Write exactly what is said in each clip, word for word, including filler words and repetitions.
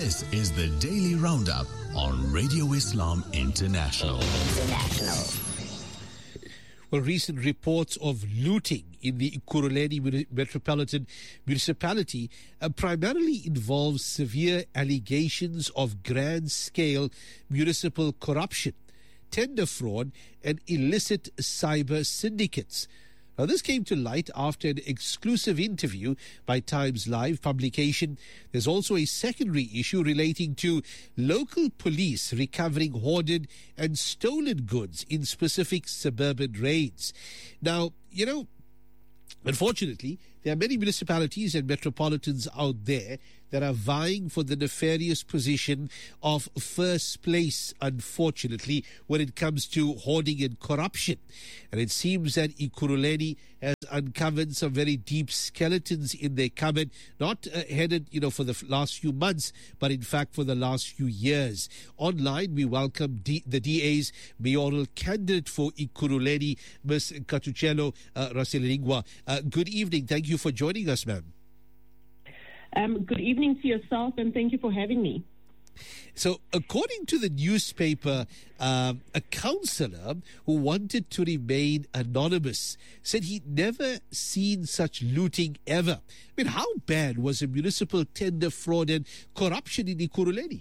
This is the Daily Roundup on Radio Islam International. International. Well, recent reports of looting in the Ekurhuleni Metropolitan Municipality uh, primarily involve severe allegations of grand-scale municipal corruption, tender fraud, and illicit cyber syndicates. Now, this came to light after an exclusive interview by Times Live publication. There's also a secondary issue relating to local police recovering hoarded and stolen goods in specific suburban raids. Now, you know, unfortunately, there are many municipalities and metropolitans out there that are vying for the nefarious position of first place, unfortunately, when it comes to hoarding and corruption. And it seems that Ekurhuleni has uncovered some very deep skeletons in their cupboard, not uh, headed, you know, for the last few months, but in fact for the last few years. Online, we welcome D- the D A's mayoral candidate for Ekurhuleni, Miz Katuchelo uh, Rasilingwa. Uh, good evening. Thank you for joining us, ma'am. Um, good evening to yourself, and thank you for having me. So, according to the newspaper, um, a councillor who wanted to remain anonymous said he'd never seen such looting ever. I mean, how bad was the municipal tender fraud and corruption in Ekurhuleni?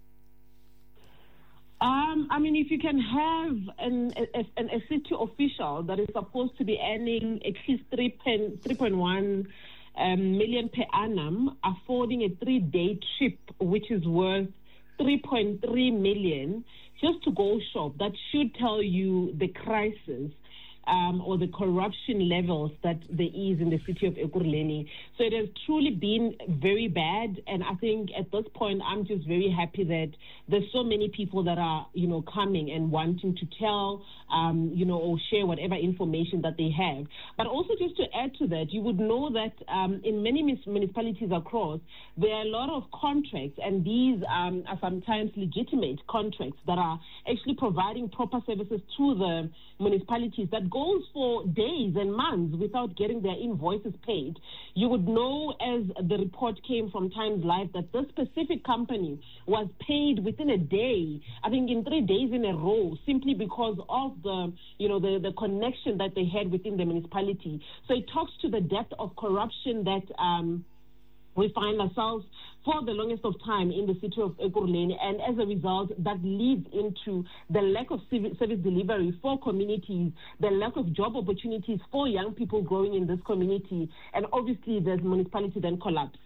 Um, I mean, if you can have an, a, an, a city official that is supposed to be earning at least three point one um, million per annum, affording a three-day trip, which is worth three point three million, just to go shop, that should tell you the crisis um, or the corruption levels that there is in the city of Ekurhuleni. So it has truly been very bad, and I think at this point I'm just very happy that there's so many people that are, you know, coming and wanting to tell, um, you know, or share whatever information that they have. But also just to add to that, you would know that um, in many municipalities across, there are a lot of contracts, and these um, are sometimes legitimate contracts that are actually providing proper services to the municipalities that goes for days and months without getting their invoices paid. You would know, as the report came from Times Live, that this specific company was paid within a day, I think in three days in a row, simply because of the, you know, the, the connection that they had within the municipality. So it talks to the depth of corruption that um, we find ourselves for the longest of time in the city of Ekurhuleni, and as a result, that leads into the lack of service delivery for communities, the lack of job opportunities for young people growing in this community, and obviously the municipality then collapse.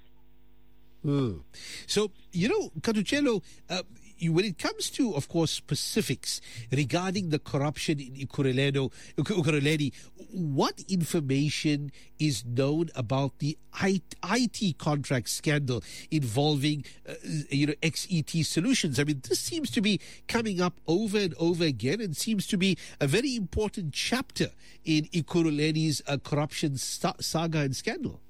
Mm. So, you know, Katuchelo, uh, when it comes to, of course, specifics regarding the corruption in Ekurhuleni, what information is known about the I T contract scandal involving, uh, you know, X E T Solutions? I mean, this seems to be coming up over and over again, and seems to be a very important chapter in Ekurhuleni's uh, corruption st- saga and scandal.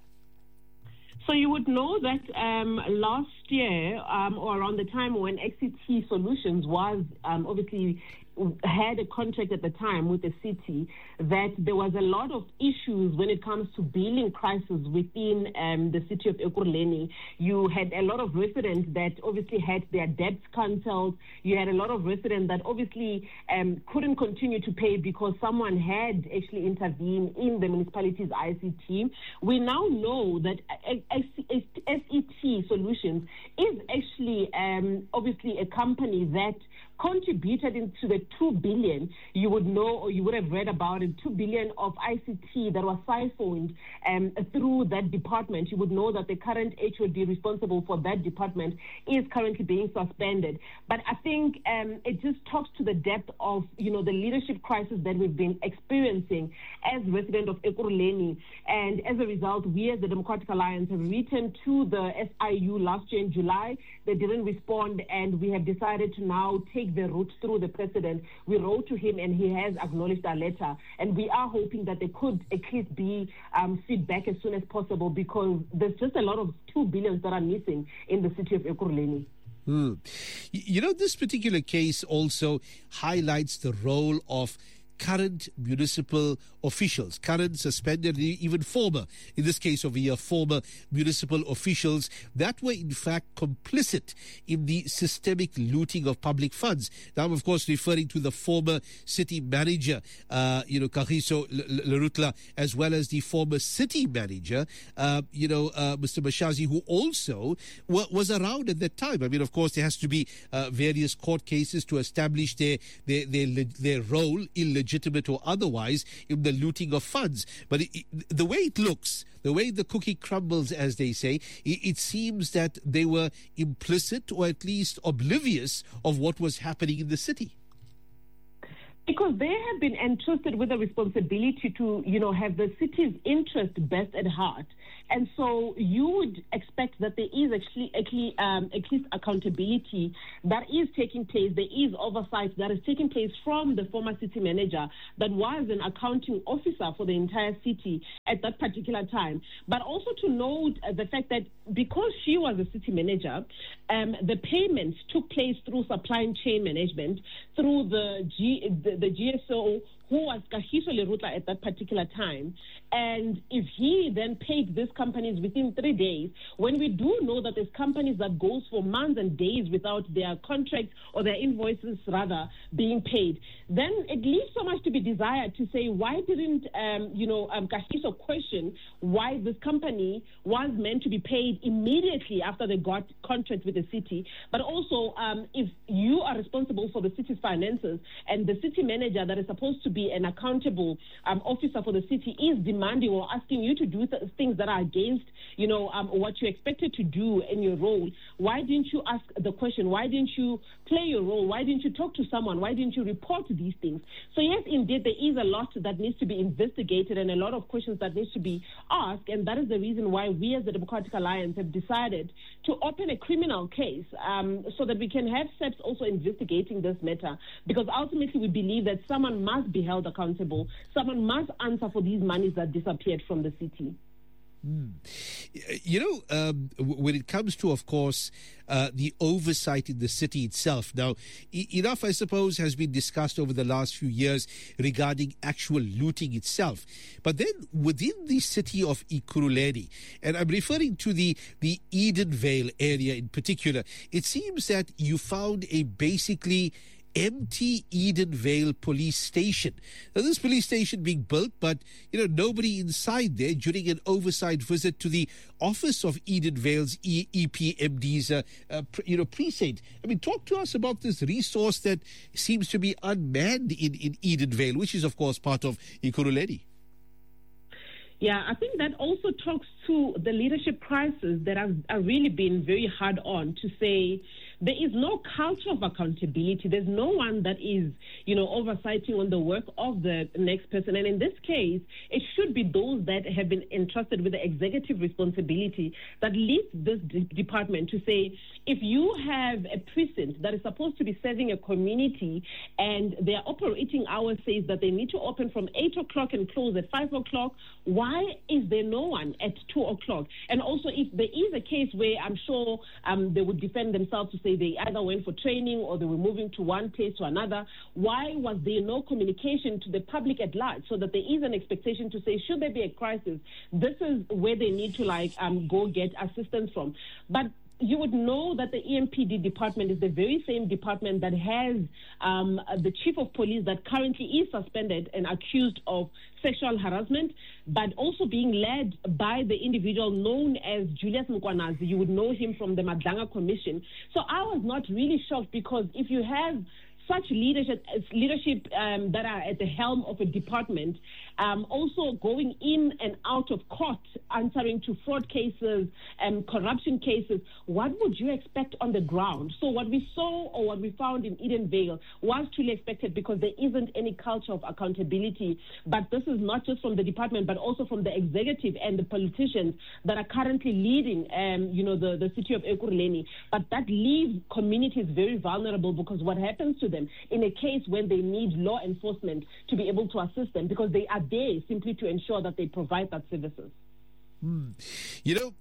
So you would know that um, last year, um, or around the time when X E T Solutions was um, obviously had a contract at the time with the city, that there was a lot of issues when it comes to billing crisis within um, the city of Ekurhuleni. You had a lot of residents that obviously had their debts cancelled. You had a lot of residents that obviously um, couldn't continue to pay because someone had actually intervened in the municipality's I C T. We now know that S E T Solutions is actually um, obviously a company that contributed into the two billion, you would know, or you would have read about it, two billion of I C T that was siphoned um, through that department. You would know that the current H O D responsible for that department is currently being suspended. But I think um, it just talks to the depth of, you know, the leadership crisis that we've been experiencing as residents of Ekurhuleni. And as a result, we as the Democratic Alliance have written to the S I U last year in July. They didn't respond, and we have decided to now take the route through the president. We wrote to him, and he has acknowledged our letter, and we are hoping that there could at least be um, feedback as soon as possible, because there's just a lot of two billions that are missing in the city of Ekurhuleni. Hmm. You know, this particular case also highlights the role of current municipal officials, current, suspended, even former, in this case over here, former municipal officials that were in fact complicit in the systemic looting of public funds. Now, I'm of course referring to the former city manager, uh, you know, Kagiso Lerutla, as well as the former city manager, uh, you know, uh, Mister Mashazi, who also w- was around at that time. I mean, of course, there has to be uh, various court cases to establish their, their, their, their role, illegitimate or otherwise, in the looting of funds. But it, it, the way it looks, the way the cookie crumbles, as they say, it, it seems that they were implicit or at least oblivious of what was happening in the city. Because they have been entrusted with the responsibility to, you know, have the city's interest best at heart. And so you would expect that there is actually, actually um, at least accountability that is taking place. There is oversight that is taking place from the former city manager that was an accounting officer for the entire city at that particular time. But also to note uh, the fact that because she was a city manager, um, the payments took place through supply chain management, through the, G, the, the G S O, who was Kagiso Lerutla at that particular time. And if he then paid these companies within three days, when we do know that there's companies that goes for months and days without their contracts or their invoices rather being paid, then it leaves so much to be desired to say, why didn't, um, you know, um, Kagiso question why this company was meant to be paid immediately after they got contract with the city. But also, um, if you are responsible for the city's finances and the city manager that is supposed to be an accountable um, officer for the city is demanding or asking you to do th- things that are against, you know, um, what you're expected to do in your role, why didn't you ask the question? Why didn't you play your role? Why didn't you talk to someone? Why didn't you report these things? So yes, indeed, there is a lot that needs to be investigated and a lot of questions that needs to be asked, and that is the reason why we as the Democratic Alliance have decided to open a criminal case um, so that we can have S E P S also investigating this matter, because ultimately we believe that someone must be held accountable. Someone must answer for these monies that disappeared from the city. Mm. You know, um, when it comes to, of course, uh, the oversight in the city itself, now, e- enough, I suppose, has been discussed over the last few years regarding actual looting itself. But then within the city of Ekurhuleni, and I'm referring to the, the Edenvale area in particular, it seems that you found a basically empty Edenvale police station. Now, this police station being built, but, you know, nobody inside there during an oversight visit to the office of Edenvale's e- EPMD's, uh, uh, pre- you know, precinct. I mean, talk to us about this resource that seems to be unmanned in, in Edenvale, which is, of course, part of Ekurhuleni. Yeah, I think that also talks to the leadership crisis that has are really been very hard on to say there is no culture of accountability. There's no one that is, you know, oversighting on the work of the next person. And in this case, it should be those that have been entrusted with the executive responsibility that leads this de- department to say, if you have a precinct that is supposed to be serving a community and their operating hours says that they need to open from eight o'clock and close at five o'clock, why is there no one at two o'clock? And also, if there is a case where I'm sure um, they would defend themselves to say they either went for training or they were moving to one place to another, why was there no communication to the public at large so that there is an expectation to say, should there be a crisis, this is where they need to like um, go get assistance from. But you would know that the E M P D department is the very same department that has um, the chief of police that currently is suspended and accused of sexual harassment, but also being led by the individual known as Julius Mkwanazi. You would know him from the Madlanga Commission. So I was not really shocked, because if you have such leadership leadership um, that are at the helm of a department, um, also going in and out of court, answering to fraud cases and corruption cases, what would you expect on the ground? So what we saw or what we found in Edenvale was truly expected, because there isn't any culture of accountability. But this is not just from the department, but also from the executive and the politicians that are currently leading, um, you know, the, the city of Ekurhuleni. But that leaves communities very vulnerable, because what happens to them in a case when they need law enforcement to be able to assist them, because they are there simply to ensure that they provide that services. Hmm. You know,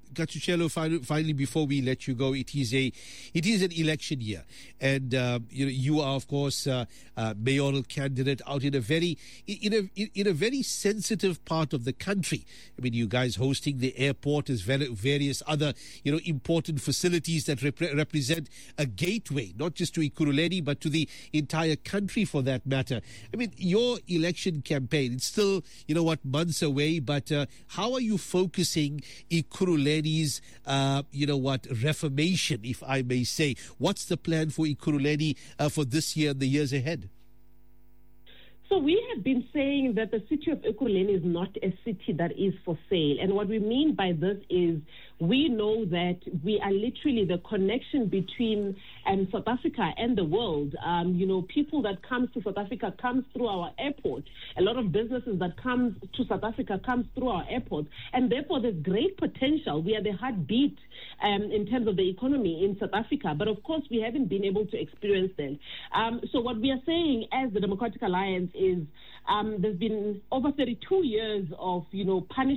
Katsuchelo, finally, finally, before we let you go, it is a, it is an election year, and uh, you know, you are, of course, uh, uh, mayoral candidate out in a very, in a, in a very sensitive part of the country. I mean, you guys hosting the airport as well, various other, you know, important facilities that rep- represent a gateway, not just to Ekurhuleni, but to the entire country, for that matter. I mean, your election campaign, it's still, you know what, months away, but uh, how are you focusing Ekurhuleni's, uh, you know what, reformation, if I may say? What's the plan for Ekurhuleni uh, for this year and the years ahead? So we have been saying that the city of Ekurhuleni is not a city that is for sale. And what we mean by this is we know that we are literally the connection between um, South Africa and the world. Um, you know, people that comes to South Africa comes through our airport. A lot of businesses that comes to South Africa comes through our airport. And therefore, there's great potential. We are the heartbeat um, in terms of the economy in South Africa. But of course, we haven't been able to experience that. Um, so what we are saying as the Democratic Alliance is um, there's been over thirty-two years of, you know, punishment